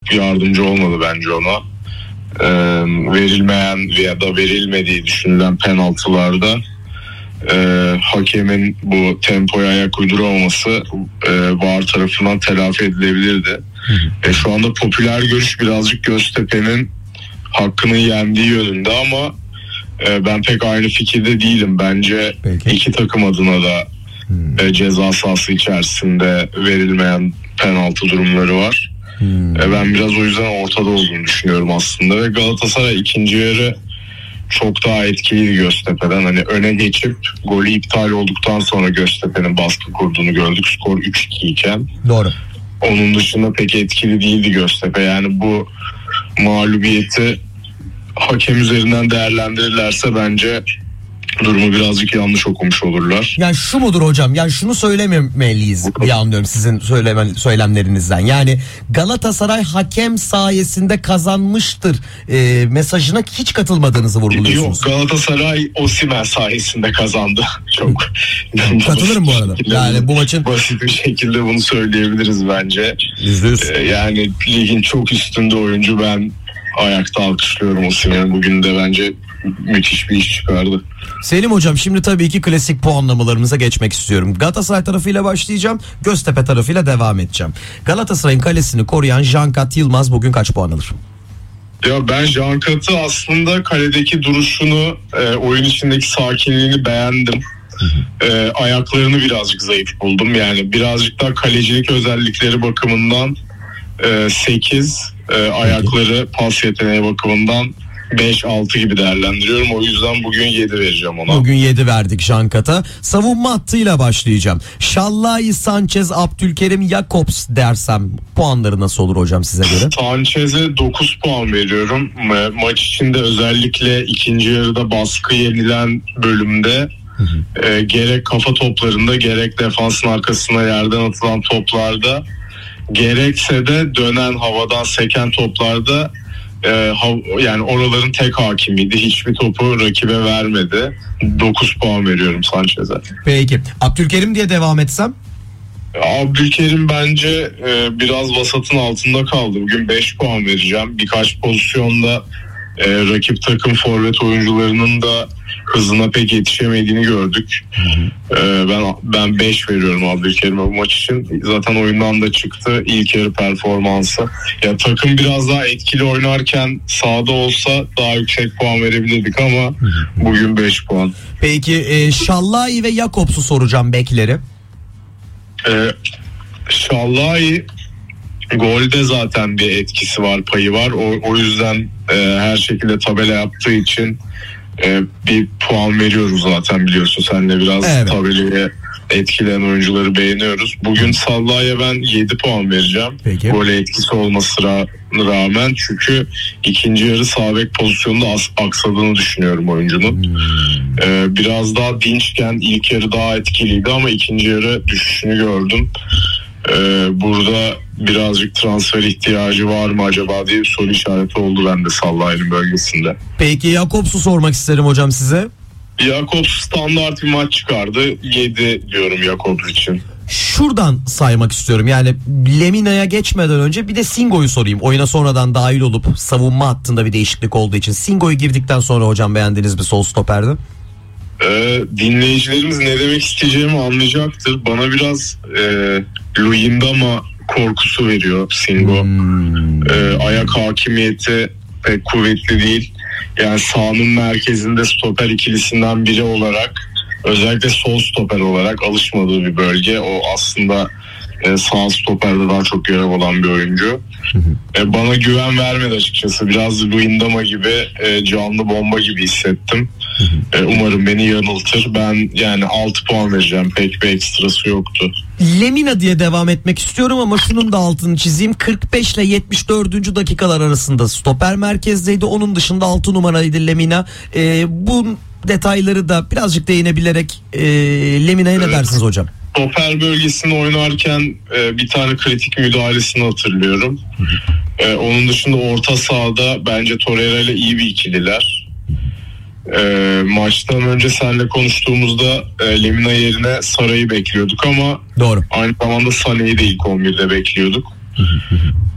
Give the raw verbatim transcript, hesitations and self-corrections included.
yardımcı olmadı bence ona. Ee, verilmeyen ya da verilmediği düşünülen penaltılarda e, hakemin bu tempoya ayak uyduramaması e, V A R tarafından telafi edilebilirdi. E, şu anda popüler görüş birazcık Göztepe'nin hakkını yendiği yönünde ama e, ben pek aynı fikirde değilim. Bence Peki. iki takım adına da hmm. e, ceza sahası içerisinde verilmeyen penaltı durumları var. Hmm. E, ben biraz o yüzden ortada olduğunu düşünüyorum aslında ve Galatasaray ikinci yarı çok daha etkiliydi Göztepe'den. Hani öne geçip golü iptal olduktan sonra Göztepe'nin baskı kurduğunu gördük. Skor üç iki iken. Doğru. Onun dışında pek etkili değildi Göztepe. Yani bu mağlubiyeti hakem üzerinden değerlendirirlerse bence durumu birazcık yanlış okumuş olurlar. Yani şu mudur hocam? Yani şunu söylememeliyiz diye anlıyorum sizin söyleme, söylemlerinizden. Yani Galatasaray hakem sayesinde kazanmıştır e, mesajına hiç katılmadığınızı vurguluyorsunuz. Yok, Galatasaray Osimhen sayesinde kazandı. Çok. Katılırım bu arada. Yani bu maçın basit bir şekilde bunu söyleyebiliriz bence. yüzde yüz. Ee, yani ligin çok üstünde oyuncu, ben ayakta alkışlıyorum Osimhen'i. Bugün de bence müthiş bir iş çıkardı. Selim hocam, şimdi tabii ki klasik puanlamalarımıza geçmek istiyorum. Galatasaray tarafıyla başlayacağım. Göztepe tarafıyla devam edeceğim. Galatasaray'ın kalesini koruyan Cankat Yılmaz bugün kaç puan alır? Ya ben Cankat'ı aslında kaledeki duruşunu, e, oyun içindeki sakinliğini beğendim. E, ayaklarını birazcık zayıf buldum. Yani birazcık daha kalecilik özellikleri bakımından e, sekiz, e, ayakları pas yeteneği bakımından beş altı gibi değerlendiriyorum. O yüzden bugün yedi vereceğim ona. Bugün yedi verdik Cankat'a. Savunma hattıyla başlayacağım. Şallai, Sanchez, Abdülkerim, Jakobs dersem puanları nasıl olur hocam size göre? Sanchez'e dokuz puan veriyorum. Ma- maç içinde özellikle ikinci yarıda baskı yenilen bölümde e, gerek kafa toplarında gerek defansın arkasına yerden atılan toplarda gerekse de dönen havadan seken toplarda Ee, yani oraların tek hakimiydi. Hiçbir topu rakibe vermedi. dokuz puan veriyorum Sanchez'e. Peki. Abdülkerim diye devam etsem? Abdülkerim bence e, biraz vasatın altında kaldı. Bugün beş puan vereceğim. Birkaç pozisyonda e, rakip takım forvet oyuncularının da hızına pek yetişemediğini gördük. Hı hı. E, ben ben beş veriyorum Abdülkerim'e bu maç için. Zaten oyundan da çıktı ilk yarı performansı. Ya takım biraz daha etkili oynarken sahada olsa daha yüksek puan verebilirdik ama hı hı. bugün beş puan. Peki e, Şallai ve Jakobs'u soracağım bekleri. E, Şallai golde zaten bir etkisi var, payı var. O, o yüzden e, her şekilde tabela yaptığı için e, bir puan veriyoruz zaten, biliyorsun. Senle biraz evet. tabelaya etkileyen oyuncuları beğeniyoruz. Bugün Sallai'ye ben yedi puan vereceğim. Peki. Gole etkisi olmasına rağmen, çünkü ikinci yarı sağ bek pozisyonunda as- aksadığını düşünüyorum oyuncunun. Hmm. Ee, biraz daha dinçken ilk yarı daha etkiliydi ama ikinci yarı düşüşünü gördüm. Ee, burada birazcık transfer ihtiyacı var mı acaba diye bir soru işareti oldu bende Sallai'nin bölgesinde. Peki Jakobs'u sormak isterim hocam size. Jakobs standart bir maç çıkardı. yedi diyorum Jakobs için. Şuradan saymak istiyorum. Yani Lemina'ya geçmeden önce bir de Singo'yu sorayım. Oyuna sonradan dahil olup savunma hattında bir değişiklik olduğu için. Singo'yu girdikten sonra hocam beğendiniz mi sol stoperde? Ee, dinleyicilerimiz ne demek isteyeceğimi anlayacaktır. Bana biraz e, Luyendama korkusu veriyor Singo. Hmm. Ee, ayak hakimiyeti pek kuvvetli değil. Yani sahanın merkezinde stoper ikilisinden biri olarak, özellikle sol stoper olarak alışmadığı bir bölge. O aslında e, sağ stoperde daha çok görev olan bir oyuncu. E, bana güven vermedi açıkçası. Biraz Luyendama gibi e, canlı bomba gibi hissettim. E, umarım beni yanıltır. Ben yani altı puan vereceğim. Pek bir ekstrası yoktu. Lemina diye devam etmek istiyorum ama şunun da altını çizeyim. kırk beş ile yetmiş dördüncü dakikalar arasında stoper merkezdeydi. Onun dışında altı numaraydı Lemina. E, bu detayları da birazcık değinebilerek e, Lemina'ya ne evet. dersiniz hocam? Stoper bölgesinde oynarken e, bir tane kritik müdahalesini hatırlıyorum. E, onun dışında orta sahada bence Torreira ile iyi bir ikililer. E, maçtan önce seninle konuştuğumuzda e, Lemina yerine Saray'ı bekliyorduk ama doğru. Aynı zamanda Sané'yi de ilk on birde bekliyorduk.